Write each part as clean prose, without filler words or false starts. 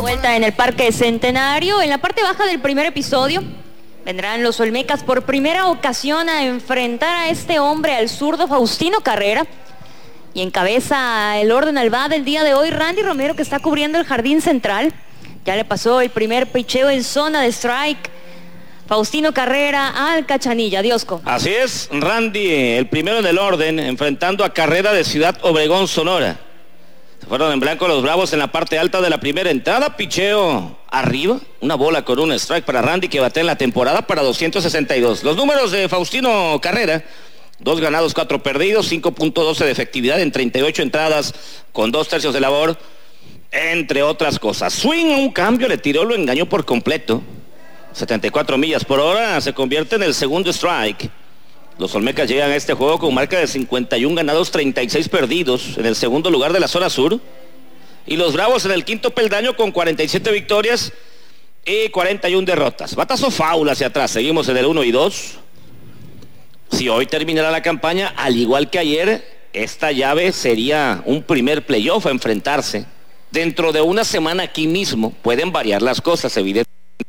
Vuelta en el Parque Centenario. En la parte baja del primer episodio vendrán los Olmecas por primera ocasión a enfrentar a este hombre, al zurdo Faustino Carrera. Y encabeza el orden al bat del día de hoy Randy Romero, que está cubriendo el jardín central. Ya le pasó el primer picheo en zona de strike Faustino Carrera al Cachanilla. Diosco. Así es, Randy, el primero en el orden, enfrentando a Carrera de Ciudad Obregón, Sonora. Se fueron en blanco los Bravos en la parte alta de la primera entrada. Picheo arriba, una bola con un strike para Randy, que batea en la temporada para 262. Los números de Faustino Carrera: 2 ganados, 4 perdidos, 5.12 de efectividad en 38 entradas con 2 tercios de labor, entre otras cosas. Swing a un cambio, le tiró, lo engañó por completo. 74 millas por hora, se convierte en el segundo strike. Los Olmecas llegan a este juego con marca de 51 ganados, 36 perdidos, en el segundo lugar de la zona sur. Y los Bravos en el quinto peldaño con 47 victorias y 41 derrotas. Batazo foul hacia atrás, seguimos en el 1 y 2. Si hoy terminara la campaña, al igual que ayer, esta llave sería un primer playoff a enfrentarse. Dentro de una semana aquí mismo pueden variar las cosas, evidentemente,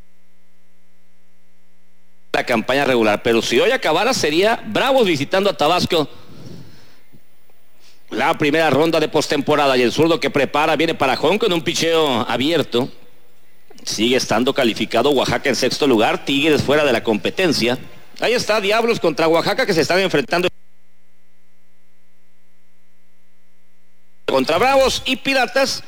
la campaña regular, pero si hoy acabara sería Bravos visitando a Tabasco, la primera ronda de postemporada, y el zurdo que prepara viene para home con un picheo abierto. Sigue estando calificado Oaxaca en sexto lugar, Tigres fuera de la competencia. Ahí está Diablos contra Oaxaca, que se están enfrentando contra Bravos, y Piratas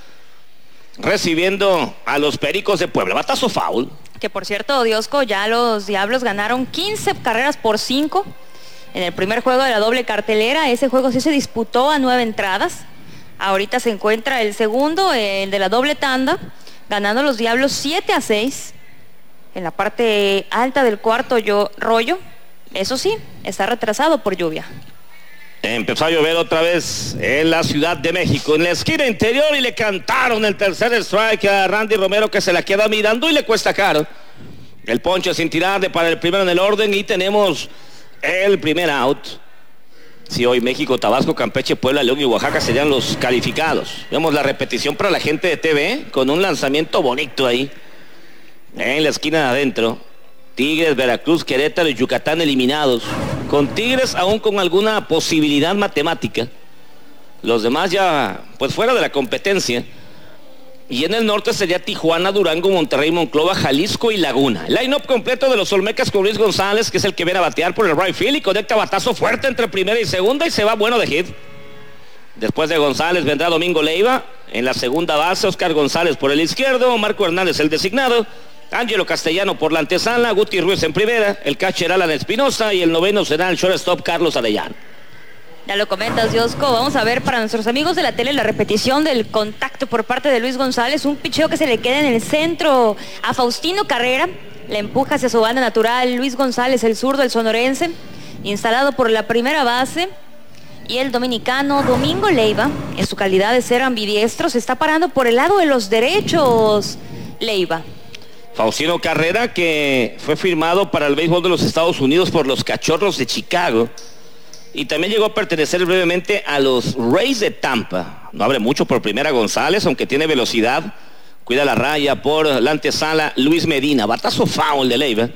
recibiendo a los Pericos de Puebla. Batazo foul. Que por cierto, Diosco, ya los Diablos ganaron 15 carreras por 5 en el primer juego de la doble cartelera. Ese juego sí se disputó a 9 entradas. Ahorita se encuentra el segundo, el de la doble tanda, ganando los Diablos 7-6 en la parte alta del cuarto rollo. Eso sí, está retrasado por lluvia. Empezó a llover otra vez en la Ciudad de México, en la esquina interior, y le cantaron el tercer strike a Randy Romero, que se la queda mirando y le cuesta caro. El ponche sin tirar para el primero en el orden, y tenemos el primer out. Si hoy México, Tabasco, Campeche, Puebla, León y Oaxaca serían los calificados. Vemos la repetición para la gente de TV, con un lanzamiento bonito ahí en la esquina de adentro. Tigres, Veracruz, Querétaro y Yucatán eliminados, con Tigres aún con alguna posibilidad matemática. Los demás ya pues fuera de la competencia. Y en el norte sería Tijuana, Durango, Monterrey, Monclova, Jalisco y Laguna. Line-up completo de los Olmecas con Luis González, que es el que viene a batear por el right field y conecta batazo fuerte entre primera y segunda, y se va bueno de hit. Después de González vendrá Domingo Leiva. En la segunda base, Oscar González por el izquierdo, Marco Hernández el designado, Ángelo Castellano por la antesala, Guti Ruiz en primera, el catcher Alan Espinosa, y el noveno será el shortstop Carlos Arellano. Ya lo comentas, Diosco. Vamos a ver para nuestros amigos de la tele la repetición del contacto por parte de Luis González. Un picheo que se le queda en el centro a Faustino Carrera. Le empuja hacia su banda natural Luis González, el zurdo, el sonorense, instalado por la primera base. Y el dominicano Domingo Leiva, en su calidad de ser ambidiestro, se está parando por el lado de los derechos. Leiva. Faustino Carrera, que fue firmado para el béisbol de los Estados Unidos por los Cachorros de Chicago, y también llegó a pertenecer brevemente a los Rays de Tampa. No abre mucho por primera González, aunque tiene velocidad. Cuida la raya por la antesala Luis Medina. Batazo foul de Leiva.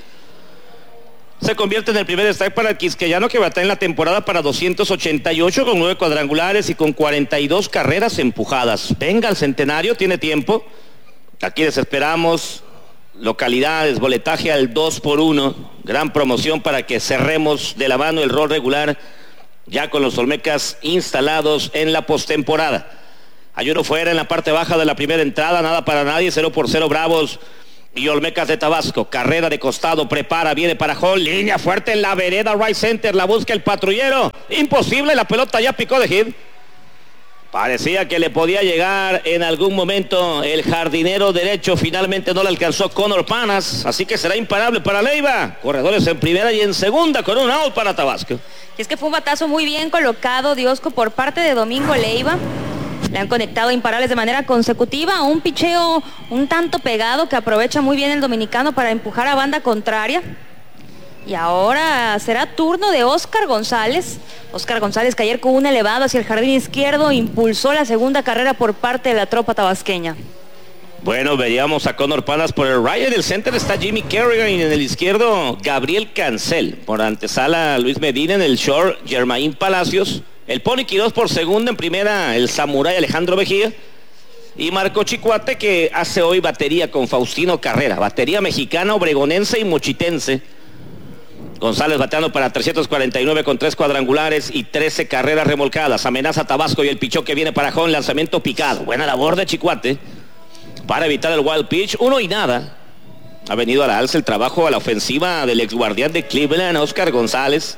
Se convierte en el primer strike para el quisqueyano, que batea en la temporada para 288 con 9 cuadrangulares y con 42 carreras empujadas. Venga al Centenario, tiene tiempo. Aquí les esperamos. Localidades, boletaje al 2x1, gran promoción para que cerremos de la mano el rol regular, ya con los Olmecas instalados en la postemporada. Hay uno fuera en la parte baja de la primera entrada, nada para nadie, 0-0 Bravos y Olmecas de Tabasco. Carrera de costado, prepara, viene para home, línea fuerte en la vereda, right center, la busca el patrullero, imposible, la pelota ya picó de hit. Parecía que le podía llegar en algún momento el jardinero derecho, finalmente no le alcanzó Conor Panas, así que será imparable para Leiva. Corredores en primera y en segunda con un out para Tabasco. Y es que fue un batazo muy bien colocado, Diosco, por parte de Domingo Leiva. Le han conectado imparables de manera consecutiva, un picheo un tanto pegado que aprovecha muy bien el dominicano para empujar a banda contraria. Y ahora será turno de Oscar González. Oscar González, que ayer con un elevado hacia el jardín izquierdo impulsó la segunda carrera por parte de la tropa tabasqueña. Bueno, veíamos a Connor Palas por el right. En el center está Jimmy Kerrigan y en el izquierdo Gabriel Cancel. Por antesala Luis Medina, en el short Germain Palacios. El Pony Quirós por segunda, en primera el Samurai Alejandro Mejía. Y Marco Chicuate, que hace hoy batería con Faustino Carrera. Batería mexicana, obregonense y mochitense. González bateando para 349 con 3 cuadrangulares y 13 carreras remolcadas. Amenaza Tabasco y el pichó que viene para home, lanzamiento picado. Buena labor de Chicuate para evitar el wild pitch. 1-0. Ha venido a la alza el trabajo a la ofensiva del ex guardián de Cleveland, Oscar González.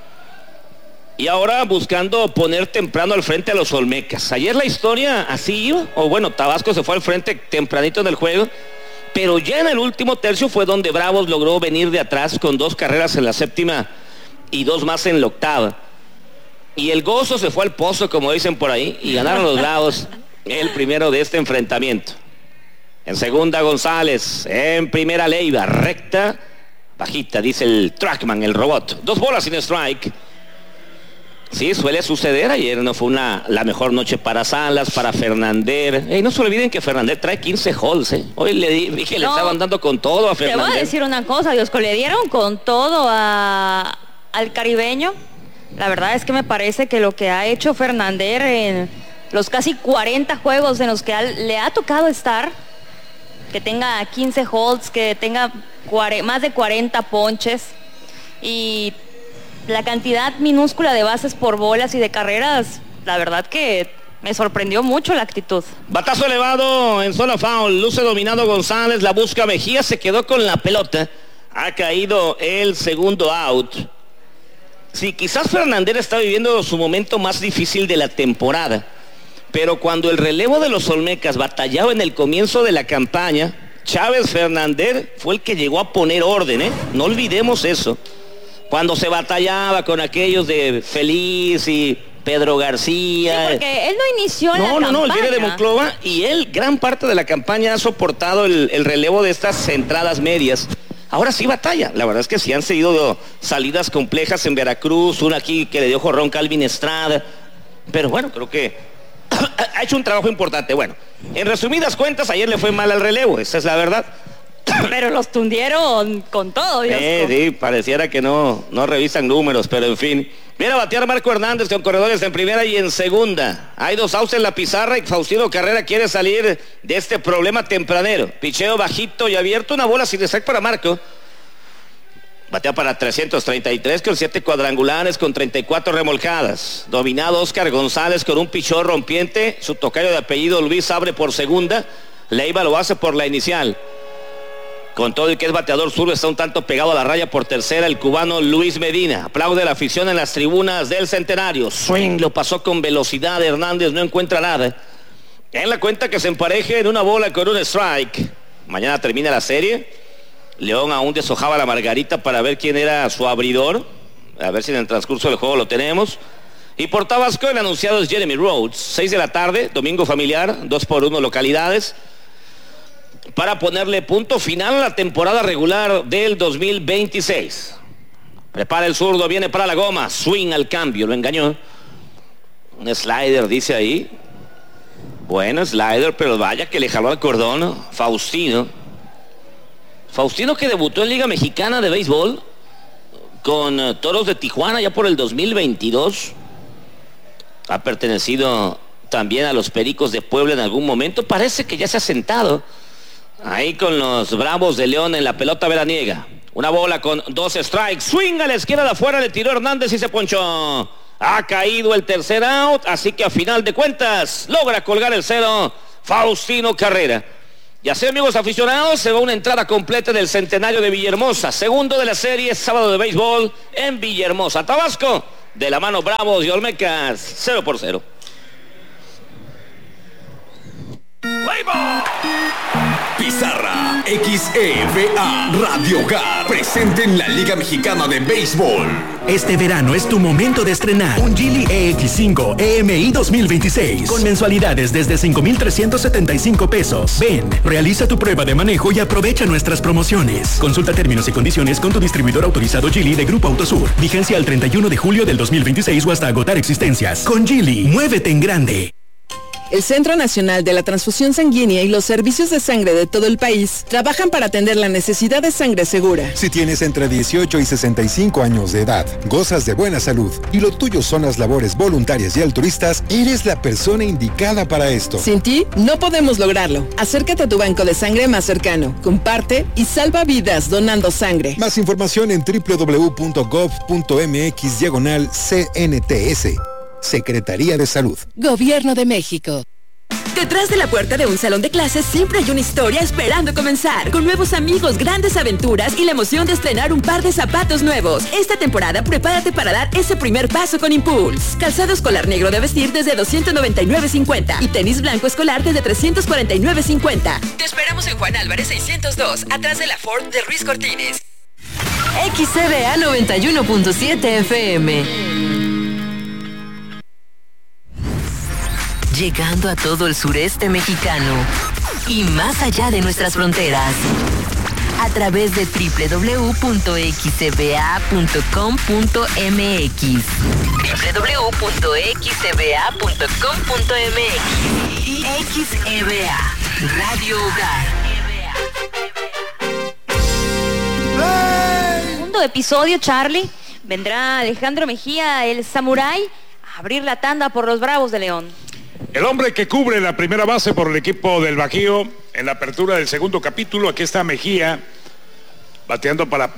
Y ahora buscando poner temprano al frente a los Olmecas. Ayer la historia así iba, o bueno, Tabasco se fue al frente tempranito en el juego, pero ya en el último tercio fue donde Bravos logró venir de atrás con 2 carreras en la séptima y 2 más en la octava. Y el gozo se fue al pozo, como dicen por ahí, y ganaron los Bravos el primero de este enfrentamiento. En segunda González, en primera Leiva, recta, bajita, dice el Trackman, el robot. 2 bolas sin strike. Sí, suele suceder. Ayer no fue la mejor noche para Salas, para Fernández. No se olviden que Fernández trae 15 holes. Hoy le dije, le estaban dando con todo a Fernández. Te voy a decir una cosa, Diosco, le dieron con todo al caribeño. La verdad es que me parece que lo que ha hecho Fernández en los casi 40 juegos en los que le ha tocado estar, que tenga 15 holds, que tenga más de 40 ponches y la cantidad minúscula de bases por bolas y de carreras, la verdad que me sorprendió mucho la actitud. Batazo elevado en zona foul, luce dominado González, la busca Mejía, se quedó con la pelota, ha caído el segundo out. Sí, quizás Fernández está viviendo su momento más difícil de la temporada, pero cuando el relevo de los Olmecas batallaba en el comienzo de la campaña, Chávez Fernández fue el que llegó a poner orden, no olvidemos eso. Cuando se batallaba con aquellos de Feliz y Pedro García. Sí, porque él no inició la campaña. No, el Jerry de Monclova, y él gran parte de la campaña ha soportado el relevo de estas entradas medias. Ahora sí batalla, la verdad es que sí han seguido salidas complejas en Veracruz, una aquí que le dio jorrón Calvin Estrada, pero bueno, creo que ha hecho un trabajo importante. Bueno, en resumidas cuentas, ayer le fue mal al relevo, esa es la verdad. Pero los tundieron con todo, Dios. Sí, pareciera que no revisan números, pero en fin. Viene a batear Marco Hernández con corredores en primera y en segunda. Hay 2 outs en la pizarra y Faustino Carrera quiere salir de este problema tempranero. Picheo bajito y abierto, una bola sin strike para Marco. Batea para 333 con 7 cuadrangulares con 34 remolcadas. Dominado Oscar González con un pichón rompiente. Su tocayo de apellido Luis abre por segunda. Leiva lo hace por la inicial. Con todo el que es bateador zurdo, está un tanto pegado a la raya por tercera el cubano Luis Medina. Aplaude la afición en las tribunas del Centenario. Swing, lo pasó con velocidad. Hernández no encuentra nada. En la cuenta que se empareje en una bola con un strike. Mañana termina la serie. León aún deshojaba la margarita para ver quién era su abridor. A ver si en el transcurso del juego lo tenemos. Y por Tabasco el anunciado es Jeremy Rhodes. 6 de la tarde, domingo familiar, 2x1 localidades, para ponerle punto final a la temporada regular del 2026. Prepara el zurdo, viene para la goma, swing al cambio, lo engañó. Un slider, dice ahí. Bueno, slider, pero vaya que le jaló al cordón. Faustino que debutó en Liga Mexicana de Béisbol con Toros de Tijuana ya por el 2022. Ha pertenecido también a los Pericos de Puebla en algún momento. Parece que ya se ha sentado ahí con los Bravos de León en la pelota veraniega. Una bola con 2 strikes. Swing a la izquierda de afuera, le tiró Hernández y se ponchó. Ha caído el tercer out, así que a final de cuentas logra colgar el cero Faustino Carrera. Y así, amigos aficionados, se va una entrada completa del Centenario de Villahermosa. Segundo de la serie, sábado de béisbol en Villahermosa, Tabasco. De la mano Bravos y Olmecas, 0-0. Pizarra XEVA Radio Hogar presente en la Liga Mexicana de Béisbol. Este verano es tu momento de estrenar un Geely EX5 EMI 2026 con mensualidades desde 5,375 pesos. Ven, realiza tu prueba de manejo y aprovecha nuestras promociones. Consulta términos y condiciones con tu distribuidor autorizado Geely de Grupo Autosur. Vigencia al 31 de julio del 2026 o hasta agotar existencias. Con Geely, muévete en grande. El Centro Nacional de la Transfusión Sanguínea y los servicios de sangre de todo el país trabajan para atender la necesidad de sangre segura. Si tienes entre 18 y 65 años de edad, gozas de buena salud y lo tuyo son las labores voluntarias y altruistas, eres la persona indicada para esto. Sin ti, no podemos lograrlo. Acércate a tu banco de sangre más cercano, comparte y salva vidas donando sangre. Más información en www.gov.mx/CNTS. Secretaría de Salud. Gobierno de México. Detrás de la puerta de un salón de clases siempre hay una historia esperando comenzar, con nuevos amigos, grandes aventuras y la emoción de estrenar un par de zapatos nuevos. Esta temporada prepárate para dar ese primer paso con Impulse. Calzado escolar negro de vestir desde $299.50 y tenis blanco escolar desde $349.50. Te esperamos en Juan Álvarez 602, atrás de la Ford de Ruiz Cortines. XCBA 91.7 FM. Llegando a todo el sureste mexicano y más allá de nuestras fronteras, a través de www.xcba.com.mx, www.xcba.com.mx y XEBA, Radio Hogar. Segundo episodio, Charlie. Vendrá Alejandro Mejía, el samurái, a abrir la tanda por los Bravos de León. El hombre que cubre la primera base por el equipo del Bajío en la apertura del segundo capítulo. Aquí está Mejía bateando para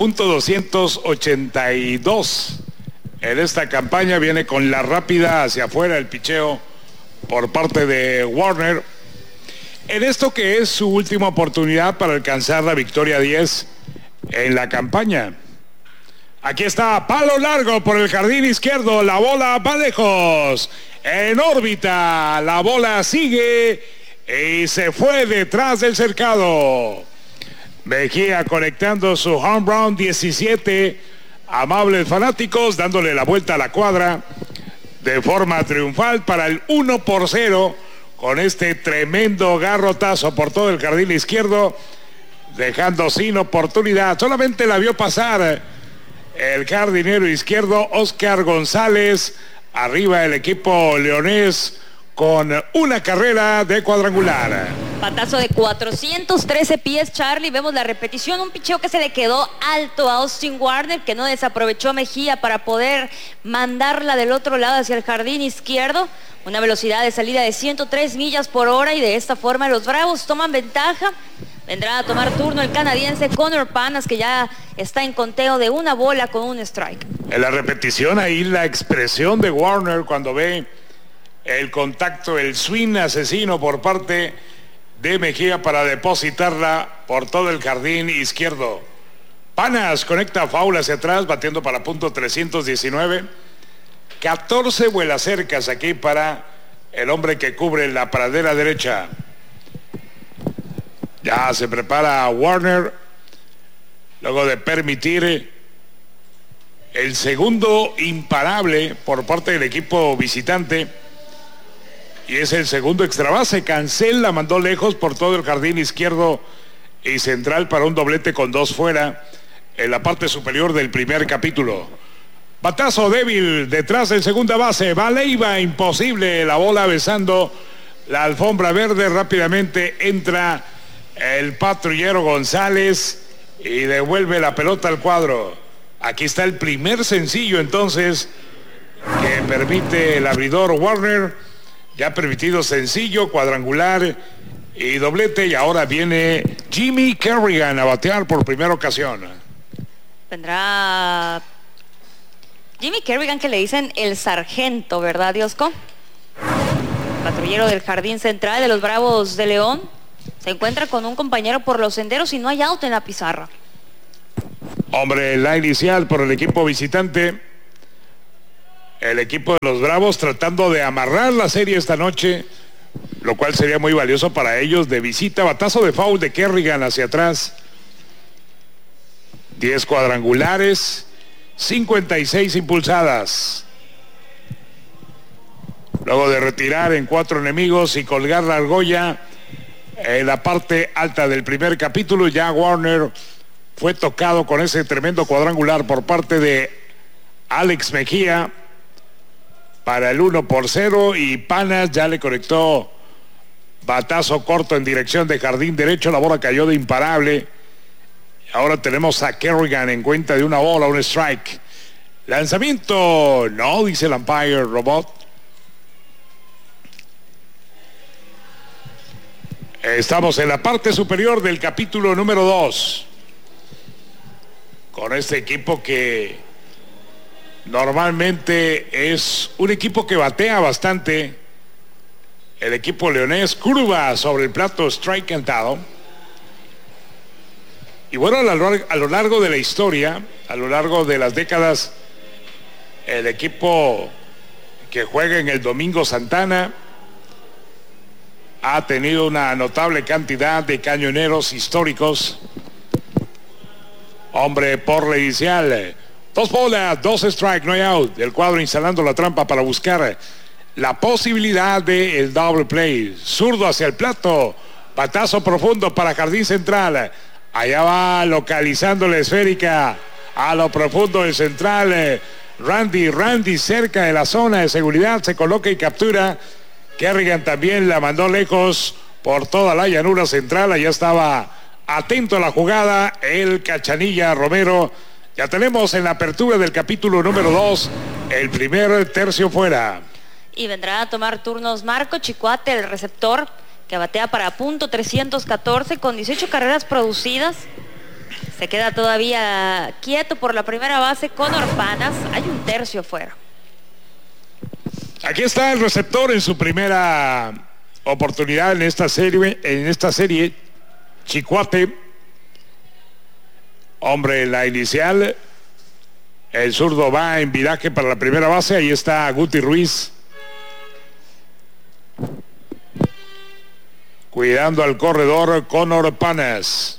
.282 en esta campaña. Viene con la rápida hacia afuera el picheo por parte de Warner, en esto que es su última oportunidad para alcanzar la victoria 10 en la campaña. Aquí está, palo largo por el jardín izquierdo, la bola va lejos, en órbita, la bola sigue y se fue detrás del cercado. Mejía conectando su home run 17, amables fanáticos dándole la vuelta a la cuadra de forma triunfal para el 1-0 con este tremendo garrotazo por todo el jardín izquierdo, dejando sin oportunidad. Solamente la vio pasar el jardinero izquierdo Oscar González. Arriba el equipo leonés con una carrera de cuadrangular. Patazo de 413 pies, Charlie. Vemos la repetición, un picheo que se le quedó alto a Austin Warner, que no desaprovechó Mejía para poder mandarla del otro lado hacia el jardín izquierdo. Una velocidad de salida de 103 millas por hora y de esta forma los Bravos toman ventaja. Vendrá a tomar turno el canadiense Connor Panas, que ya está en conteo de una bola con un strike. En la repetición ahí la expresión de Warner cuando ve el contacto, el swing asesino por parte de Mejía para depositarla por todo el jardín izquierdo. Panas conecta foul hacia atrás, batiendo para .319. 14 vuelas cercas aquí para el hombre que cubre la pradera derecha. Ya se prepara Warner, luego de permitir el segundo imparable por parte del equipo visitante. Y es el segundo extra base. Cancel la mandó lejos por todo el jardín izquierdo y central para un doblete con dos fuera en la parte superior del primer capítulo. Batazo débil detrás del segunda base. Va Leiva, imposible. La bola besando la alfombra verde. Rápidamente entra el patrullero González y devuelve la pelota al cuadro. Aquí está el primer sencillo entonces que permite el abridor Warner. Ya ha permitido sencillo, cuadrangular y doblete. Y ahora viene Jimmy Kerrigan a batear por primera ocasión. Vendrá Jimmy Kerrigan, que le dicen el sargento, ¿verdad, Diosco? Patrullero del jardín central de los Bravos de León. Se encuentra con un compañero por los senderos y no hay out en la pizarra. Hombre, la inicial por el equipo visitante. El equipo de los Bravos tratando de amarrar la serie esta noche, lo cual sería muy valioso para ellos. De visita, batazo de foul de Kerrigan hacia atrás. 10 cuadrangulares, 56 impulsadas. Luego de retirar en 4 enemigos y colgar la argolla en la parte alta del primer capítulo, ya Warner fue tocado con ese tremendo cuadrangular por parte de Alex Mejía para el 1-0, y Panas ya le conectó Batazo corto en dirección de jardín derecho, la bola cayó de imparable. Ahora tenemos a Kerrigan en cuenta de una bola, un strike. Lanzamiento, no, dice el umpire robot. Estamos en la parte superior del capítulo número 2. Con este equipo que normalmente es un equipo que batea bastante. El equipo leonés curva sobre el plato, strike cantado. Y bueno, a lo largo de la historia, a lo largo de las décadas, el equipo que juega en el Domingo Santana ha tenido una notable cantidad de cañoneros históricos. Hombre por la inicial. 2 bolas, 2 strike, no hay out. El cuadro instalando la trampa para buscar la posibilidad de el double play. Zurdo hacia el plato. Batazo profundo para jardín central. Allá va localizando la esférica a lo profundo del central. Randy cerca de la zona de seguridad. Se coloca y captura. Kerrigan también la mandó lejos por toda la llanura central. Allá estaba atento a la jugada el Cachanilla Romero. Ya tenemos en la apertura del capítulo número 2 el primer tercio fuera. Y vendrá a tomar turnos Marco Chicuate, el receptor, que batea para punto 314 con 18 carreras producidas. Se queda todavía quieto por la primera base Conor Panas. Hay un tercio fuera. Aquí está el receptor en su primera oportunidad en esta serie. Chicuate. Hombre, la inicial. El zurdo va en viraje para la primera base. Ahí está Guti Ruiz. Cuidando al corredor Conor Panas.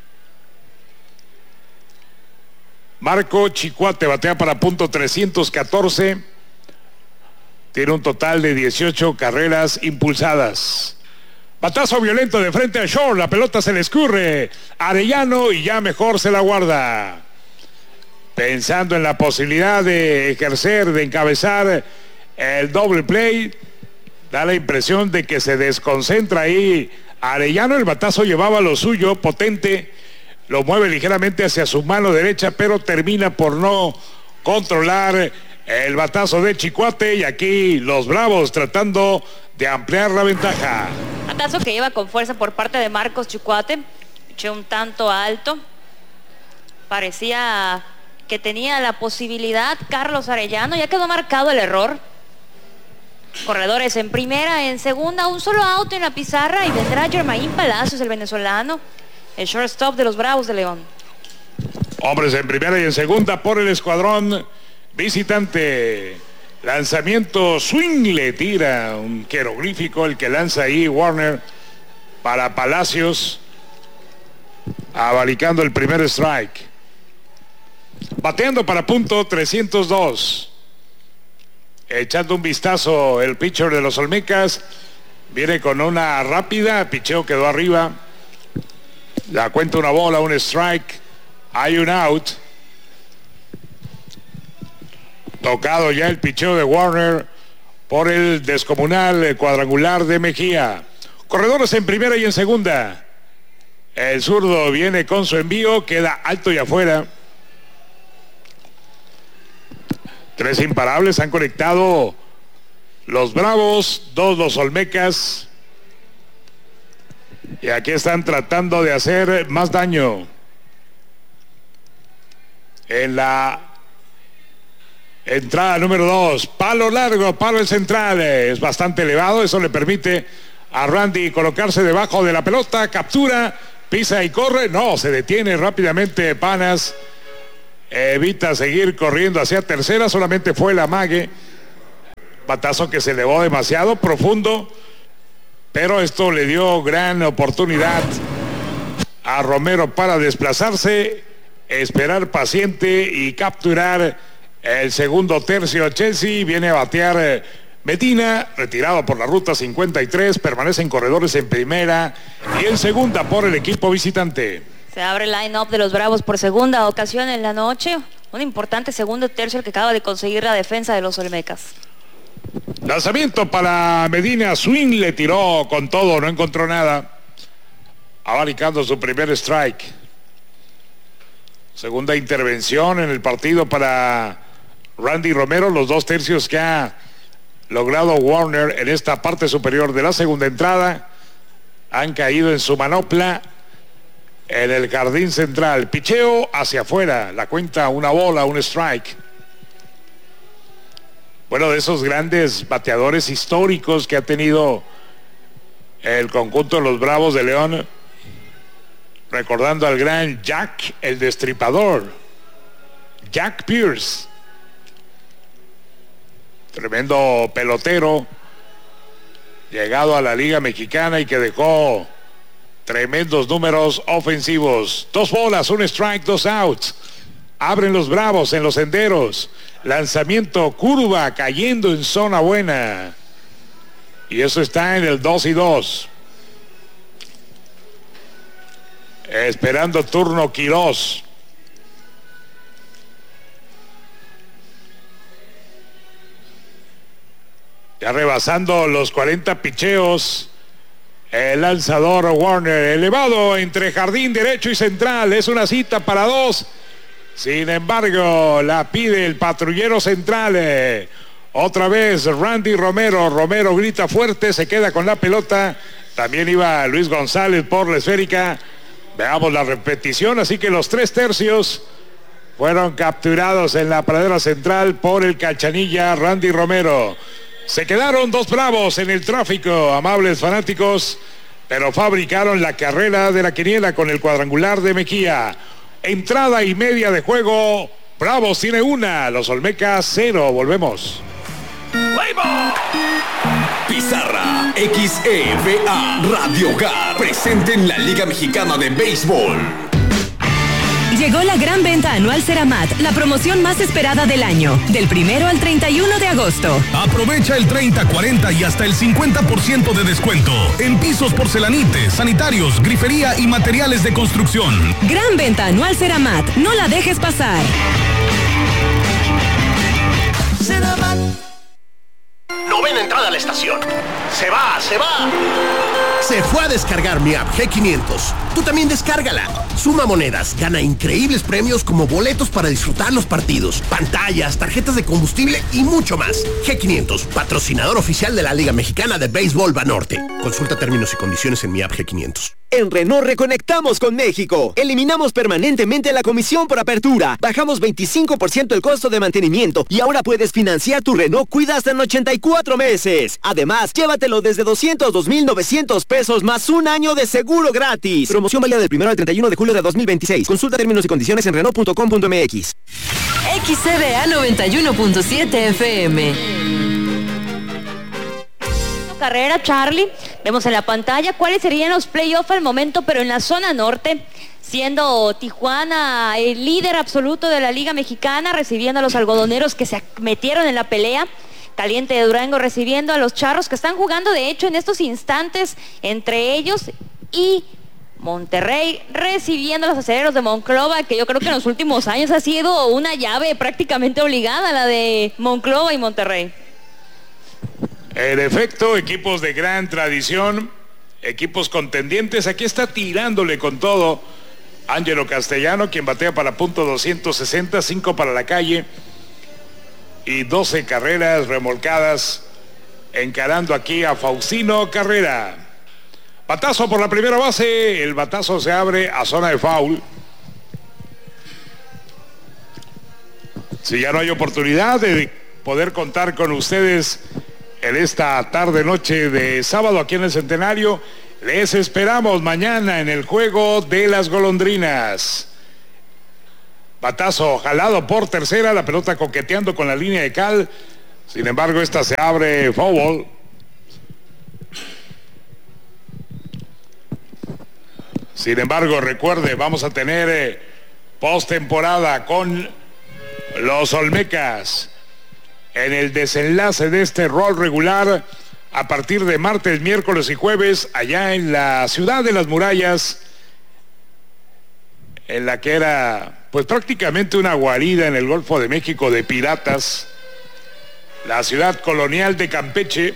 Marco Chicuate batea para punto 314. Tiene un total de 18 carreras impulsadas. Batazo violento de frente a Shore. La pelota se le escurre. Arellano y ya mejor se la guarda. Pensando en la posibilidad de ejercer, de encabezar el doble play. Da la impresión de que se desconcentra ahí Arellano. El batazo llevaba lo suyo, potente. Lo mueve ligeramente hacia su mano derecha, pero termina por no controlar el batazo de Chicuate. Y aquí los Bravos tratando de ampliar la ventaja. Batazo que lleva con fuerza por parte de Marcos Chicuate. Echó un tanto alto. Parecía que tenía la posibilidad Carlos Arellano. Ya quedó marcado el error. Corredores en primera, en segunda, un solo out en la pizarra. Y vendrá Germain Palacios, el venezolano, el shortstop de los Bravos de León. Hombres en primera y en segunda por el escuadrón visitante. Lanzamiento swing, le tira un jeroglífico el que lanza ahí Warner para Palacios, abalicando el primer strike. Bateando para punto 302. Echando un vistazo el pitcher de los Olmecas. Viene con una rápida, picheo quedó arriba. La cuenta una bola, un strike. Hay un out. Tocado ya el picheo de Warner por el descomunal cuadrangular de Mejía. Corredores en primera y en segunda. El zurdo viene con su envío, queda alto y afuera. 3 imparables han conectado los Bravos, 2 los Olmecas. Y aquí están tratando de hacer más daño. En la entrada número 2, palo largo, palo el central, es bastante elevado, eso le permite a Randy colocarse debajo de la pelota, captura, pisa y corre, no, se detiene rápidamente Panas, evita seguir corriendo hacia tercera, solamente fue el amague, batazo que se elevó demasiado profundo, pero esto le dio gran oportunidad a Romero para desplazarse, esperar paciente y capturar el segundo tercio. Chelsea viene a batear Medina, retirado por la ruta 53, permanecen corredores en primera y en segunda por el equipo visitante. Se abre el line-up de los Bravos por segunda ocasión en la noche. Un importante segundo tercio el que acaba de conseguir la defensa de los Olmecas. Lanzamiento para Medina, swing, le tiró con todo, no encontró nada. Abaricando su primer strike. Segunda intervención en el partido para Randy Romero, los 2 tercios que ha logrado Warner en esta parte superior de la segunda entrada han caído en su manopla en el jardín central. Picheo hacia afuera, la cuenta una bola, un strike. Bueno, de esos grandes bateadores históricos que ha tenido el conjunto de los Bravos de León, recordando al gran Jack el Destripador, Jack Pierce, tremendo pelotero, llegado a la Liga Mexicana y que dejó tremendos números ofensivos. 2 bolas, un strike, 2 outs. Abren los Bravos en los senderos. Lanzamiento, curva, cayendo en zona buena. Y eso está en el 2-2. Esperando turno Quirós. Ya rebasando los 40 picheos. El lanzador Warner, elevado entre jardín derecho y central. Es una cita para 2. Sin embargo, la pide el patrullero central. Otra vez Randy Romero. Romero grita fuerte, se queda con la pelota. También iba Luis González por la esférica. Veamos la repetición. Así que los 3 tercios fueron capturados en la pradera central por el cachanilla Randy Romero. Se quedaron 2 Bravos en el tráfico, amables fanáticos, pero fabricaron la carrera de la quiniela con el cuadrangular de Mejía. Entrada y media de juego. Bravos tiene 1, los Olmecas 0. Volvemos. Pizarra XEVA Radio Hogar, presente en la Liga Mexicana de Béisbol. Llegó la gran venta anual Ceramat, la promoción más esperada del año, del 1 al 31 de agosto. Aprovecha el 30, 40 y hasta el 50% de descuento en pisos, porcelanites, sanitarios, grifería y materiales de construcción. Gran venta anual Ceramat, no la dejes pasar. Ceramat. Novena entrada a la estación. Se va. Se fue a descargar mi app G500. Tú también descárgala. Suma monedas, gana increíbles premios como boletos para disfrutar los partidos, pantallas, tarjetas de combustible y mucho más. G500, patrocinador oficial de la Liga Mexicana de Béisbol Banorte. Consulta términos y condiciones en mi app G500. En Renault reconectamos con México. Eliminamos permanentemente la comisión por apertura. Bajamos 25% el costo de mantenimiento y ahora puedes financiar tu Renault Cuida hasta en 84 meses. Además, llévatelo desde 202,900 pesos más un año de seguro gratis. Promoción válida del 1 al 31 de julio de 2026. Consulta términos y condiciones en Renault.com.mx. XCBA 91.7 FM. Carrera, Charlie. Vemos en la pantalla cuáles serían los playoffs al momento, pero en la zona norte, siendo Tijuana el líder absoluto de la Liga Mexicana, recibiendo a los algodoneros que se metieron en la pelea. Caliente de Durango recibiendo a los Charros, que están jugando de hecho en estos instantes entre ellos, y Monterrey recibiendo a los Acereros de Monclova, que yo creo que en los últimos años ha sido una llave prácticamente obligada, la de Monclova y Monterrey. En efecto, equipos de gran tradición, equipos contendientes. Aquí está tirándole con todo Ángelo Castellano, quien batea para punto 260, 5 para la calle y 12 carreras remolcadas, encarando aquí a Faustino Carrera. Batazo por la primera base, el batazo se abre a zona de foul. Si ya no hay oportunidad de poder contar con ustedes en esta tarde noche de sábado aquí en el Centenario, les esperamos mañana en el Juego de las Golondrinas. Batazo jalado por tercera, la pelota coqueteando con la línea de cal. Sin embargo, esta se abre foul. Sin embargo, recuerde, vamos a tener postemporada con los Olmecas en el desenlace de este rol regular a partir de martes, miércoles y jueves allá en la ciudad de las murallas, en la que era pues prácticamente una guarida en el Golfo de México de piratas. la ciudad colonial de Campeche.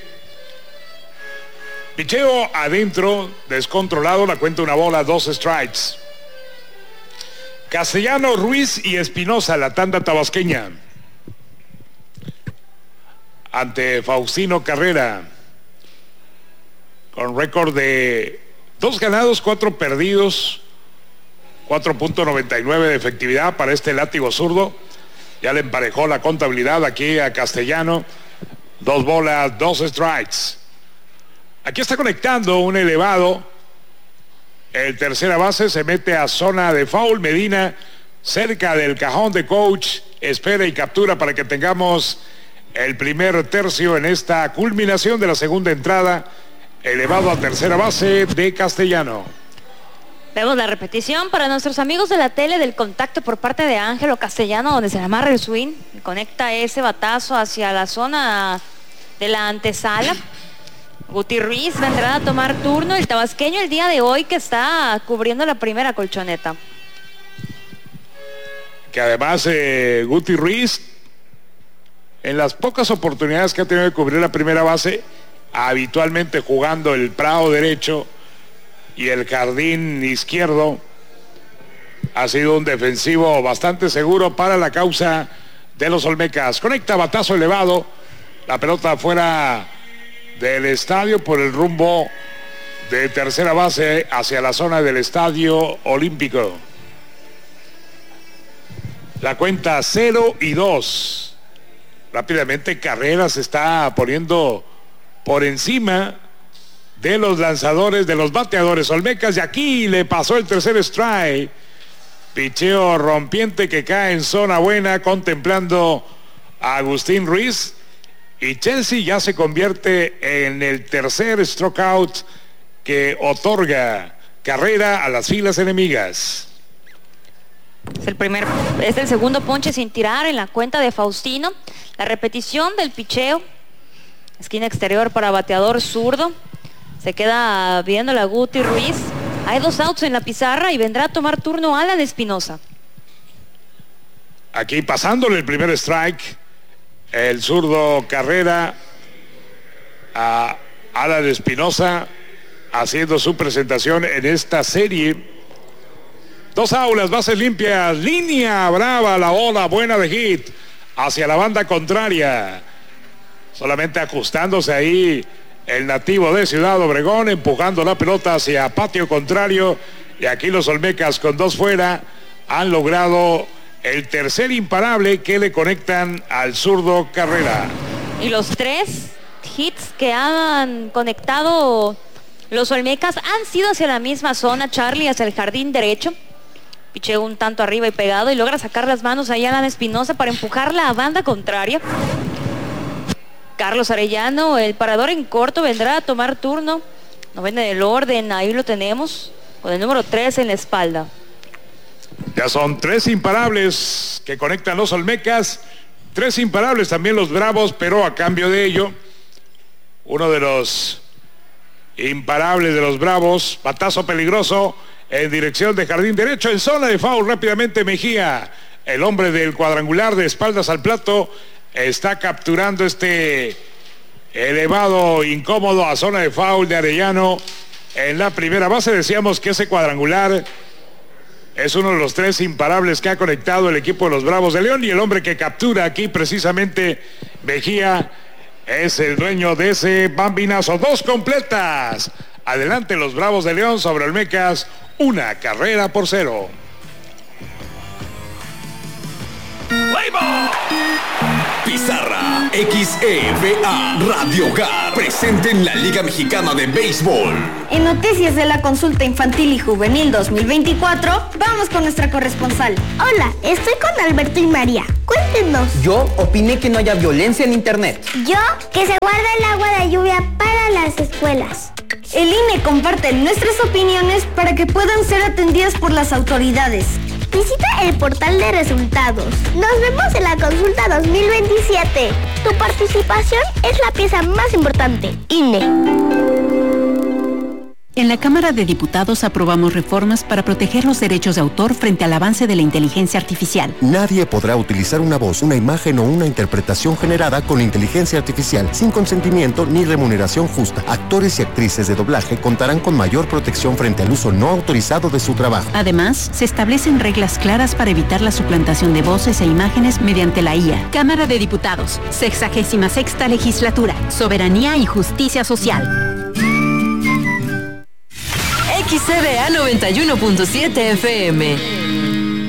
Picheo adentro, descontrolado, la cuenta una bola, 2 strikes. Castellano, Ruiz y Espinosa, la tanda tabasqueña. Ante Faustino Carrera, con récord de 2 ganados, 4 perdidos, 4.99 de efectividad para este látigo zurdo. Ya le emparejó la contabilidad aquí a Castellano. 2 bolas, 2 strikes. Aquí está conectando un elevado. El tercera base se mete a zona de foul. Medina cerca del cajón de coach. Espera y captura para que tengamos el primer tercio en esta culminación de la segunda entrada. Elevado a tercera base de Castellano. Vemos la repetición para nuestros amigos de la tele del contacto por parte de Ángelo Castellano, donde se le amarra el swing y conecta ese batazo hacia la zona de la antesala. Guti Ruiz vendrá a tomar turno, el tabasqueño el día de hoy, que está cubriendo la primera colchoneta. Que además Guti Ruiz, en las pocas oportunidades que ha tenido de cubrir la primera base, habitualmente jugando el prado derecho y el jardín izquierdo, ha sido un defensivo bastante seguro para la causa de los Olmecas. Conecta batazo elevado, la pelota fuera del estadio por el rumbo de tercera base hacia la zona del Estadio Olímpico. La cuenta 0-2. Rápidamente Carrera se está poniendo por encima de los lanzadores, de los bateadores Olmecas, y aquí le pasó el tercer strike. Picheo rompiente que cae en zona buena, contemplando a Agustín Ruiz, y Chelsea ya se convierte en el tercer strikeout que otorga Carrera a las filas enemigas. Es el segundo ponche sin tirar en la cuenta de Faustino. La repetición del picheo, esquina exterior para bateador zurdo. Se queda viendo la Guti Ruiz. Hay 2 outs en la pizarra y vendrá a tomar turno Alan Espinosa. Aquí pasándole el primer strike, el zurdo Carrera a Alan Espinosa, haciendo su presentación en esta serie. 2 outs, bases limpias, línea brava, la bola buena de hit hacia la banda contraria. Solamente ajustándose ahí el nativo de Ciudad Obregón, empujando la pelota hacia patio contrario, y aquí los Olmecas con 2 fuera han logrado el tercer imparable que le conectan al zurdo Carrera. Y los 3 hits que han conectado los Olmecas han sido hacia la misma zona, Charlie, hacia el jardín derecho. Picheo un tanto arriba y pegado y logra sacar las manos ahí a Alan Espinosa para empujarla a banda contraria. Carlos Arellano, el parador en corto, vendrá a tomar turno. No viene del orden, ahí lo tenemos, con el número 3 en la espalda. Ya son 3 imparables que conectan los Olmecas, 3 imparables también los Bravos, pero a cambio de ello, uno de los imparables de los Bravos, batazo peligroso en dirección de jardín derecho, en zona de foul. Rápidamente Mejía, el hombre del cuadrangular, de espaldas al plato, está capturando este elevado incómodo a zona de foul de Arellano en la primera base. Decíamos que ese cuadrangular es uno de los 3 imparables que ha conectado el equipo de los Bravos de León, y el hombre que captura aquí precisamente Mejía es el dueño de ese bambinazo. 2 completas. Adelante los Bravos de León sobre Olmecas, 1-0. Pizarra XEVA Radio Hogar, presente en la Liga Mexicana de Béisbol. En noticias de la consulta infantil y juvenil 2024, vamos con nuestra corresponsal. Hola, estoy con Alberto y María. Cuéntenos. Yo opiné que no haya violencia en internet. Yo, que se guarda el agua de lluvia para las escuelas. El INE comparte nuestras opiniones para que puedan ser atendidas por las autoridades. Visita el portal de resultados. Nos vemos en la consulta 2027. Tu participación es la pieza más importante. INE. En la Cámara de Diputados aprobamos reformas para proteger los derechos de autor frente al avance de la inteligencia artificial. Nadie podrá utilizar una voz, una imagen o una interpretación generada con inteligencia artificial sin consentimiento ni remuneración justa. Actores y actrices de doblaje contarán con mayor protección frente al uso no autorizado de su trabajo. Además, se establecen reglas claras para evitar la suplantación de voces e imágenes mediante la IA. Cámara de Diputados, 66ª Legislatura, Soberanía y Justicia Social. XCBA 91.7 FM.